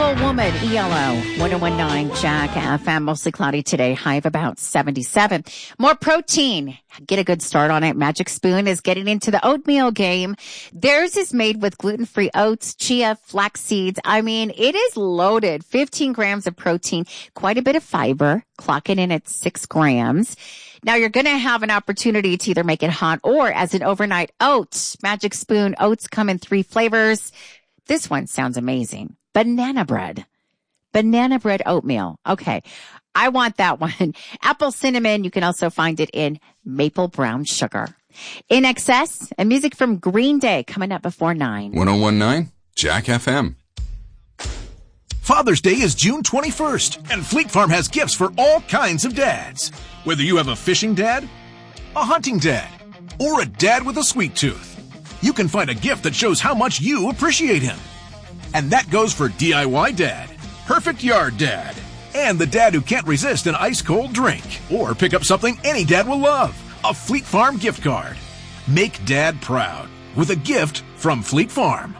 Beautiful Woman, ELO, 1019 Jack FM, mostly cloudy today, high of about 77. More protein. Get a good start on it. Magic Spoon is getting into the oatmeal game. Theirs is made with gluten-free oats, chia, flax seeds. I mean, it is loaded. 15 grams of protein, quite a bit of fiber, clocking in at 6 grams. Now you're going to have an opportunity to either make it hot or as an overnight oat. Magic Spoon oats come in 3 flavors. This one sounds amazing. Banana bread oatmeal. Okay. I want that one. Apple cinnamon. You can also find it in maple brown sugar. In excess and music from Green Day coming up before 9. 1019 Jack FM. Father's Day is June 21st, and Fleet Farm has gifts for all kinds of dads. Whether you have a fishing dad, a hunting dad, or a dad with a sweet tooth, you can find a gift that shows how much you appreciate him. And that goes for DIY dad, perfect yard dad, and the dad who can't resist an ice-cold drink. Or pick up something any dad will love, a Fleet Farm gift card. Make dad proud with a gift from Fleet Farm.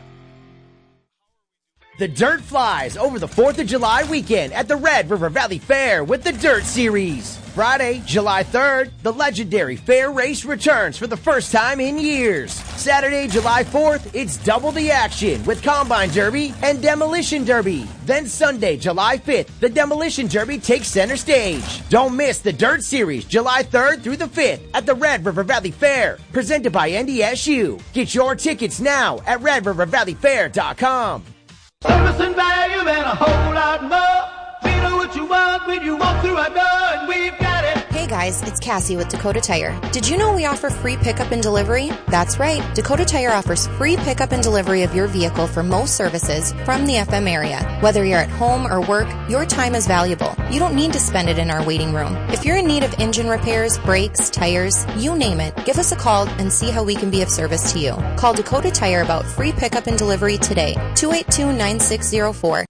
The Dirt flies over the 4th of July weekend at the Red River Valley Fair with the Dirt Series. Friday, July 3rd, the legendary fair race returns for the first time in years. Saturday, July 4th, it's double the action with Combine Derby and Demolition Derby. Then Sunday, July 5th, the Demolition Derby takes center stage. Don't miss the Dirt Series, July 3rd through the 5th at the Red River Valley Fair, presented by NDSU. Get your tickets now at RedRiverValleyFair.com. Service and value and a whole lot more. We know what you want when you walk through our door, and we've got it. Hey guys, it's Cassie with Dakota Tire. Did you know we offer free pickup and delivery? That's right. Dakota Tire offers free pickup and delivery of your vehicle for most services from the FM area. Whether you're at home or work, your time is valuable. You don't need to spend it in our waiting room. If you're in need of engine repairs, brakes, tires, you name it, give us a call and see how we can be of service to you. Call Dakota Tire about free pickup and delivery today. 282-9604.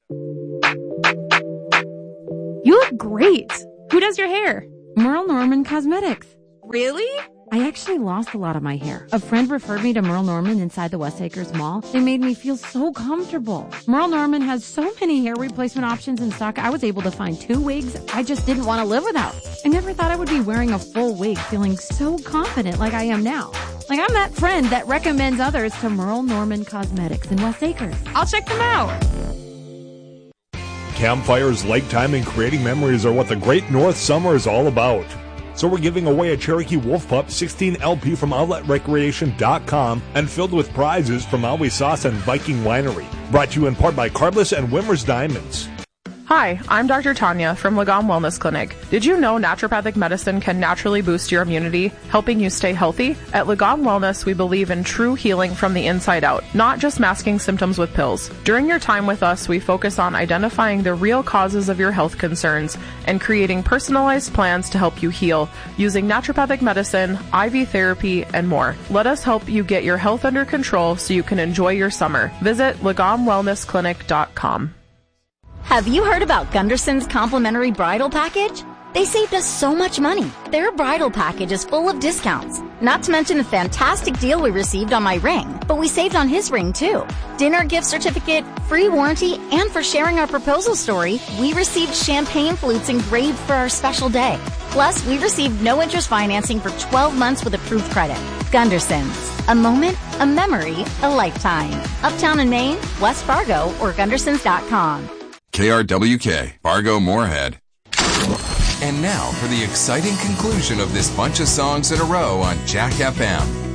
You look great. Who does your hair? Merle Norman Cosmetics. Really? I actually lost a lot of my hair. A friend referred me to Merle Norman inside the West Acres Mall. They made me feel so comfortable. Merle Norman has so many hair replacement options in stock. I was able to find 2 wigs I just didn't want to live without. I never thought I would be wearing a full wig feeling so confident like I am now. Like I'm that friend that recommends others to Merle Norman Cosmetics in West Acres. I'll check them out. Campfires, lake time, and creating memories are what the Great North Summer is all about. So we're giving away a Cherokee Wolf Pup 16 LP from OutletRecreation.com and filled with prizes from Always Sauce and Viking Winery. Brought to you in part by Cardless and Wimmer's Diamonds. Hi, I'm Dr. Tanya from Lagom Wellness Clinic. Did you know naturopathic medicine can naturally boost your immunity, helping you stay healthy? At Lagom Wellness, we believe in true healing from the inside out, not just masking symptoms with pills. During your time with us, we focus on identifying the real causes of your health concerns and creating personalized plans to help you heal using naturopathic medicine, IV therapy, and more. Let us help you get your health under control so you can enjoy your summer. Visit LagomWellnessClinic.com. Have you heard about Gunderson's complimentary bridal package? They saved us so much money. Their bridal package is full of discounts. Not to mention a fantastic deal we received on my ring, but we saved on his ring too. Dinner gift certificate, free warranty, and for sharing our proposal story, we received champagne flutes engraved for our special day. Plus, we received no interest financing for 12 months with approved credit. Gunderson's. A moment, a memory, a lifetime. Uptown in Maine, West Fargo, or Gundersons.com. KRWK, Fargo Moorhead. And now for the exciting conclusion of this bunch of songs in a row on Jack FM.